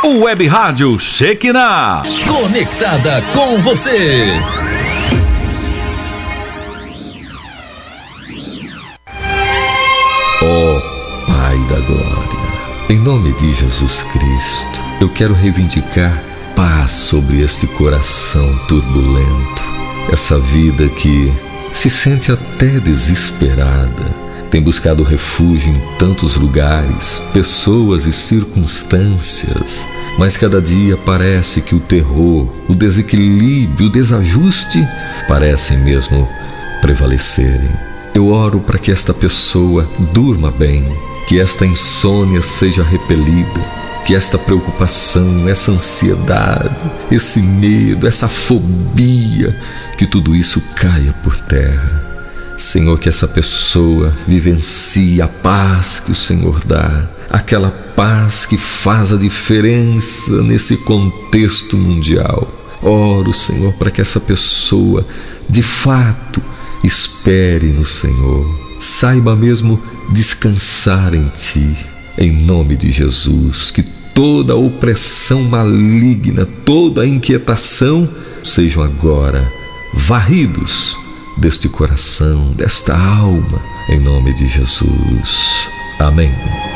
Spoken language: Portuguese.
Web Rádio Shekinah. Conectada com você. Ó Pai da Glória, em nome de Jesus Cristo, eu quero reivindicar paz sobre este coração turbulento, essa vida que se sente até desesperada, tem buscado refúgio em tantos lugares, pessoas e circunstâncias, mas cada dia parece que o terror, o desequilíbrio, o desajuste parecem mesmo prevalecerem. Eu oro para que esta pessoa durma bem, que esta insônia seja repelida, que esta preocupação, essa ansiedade, esse medo, essa fobia, que tudo isso caia por terra. Senhor, que essa pessoa vivencie a paz que o Senhor dá, aquela paz que faz a diferença nesse contexto mundial. Oro, Senhor, para que essa pessoa, de fato, espere no Senhor, saiba mesmo descansar em Ti, em nome de Jesus, que toda opressão maligna, toda inquietação sejam agora varridos deste coração, desta alma, em nome de Jesus. Amém.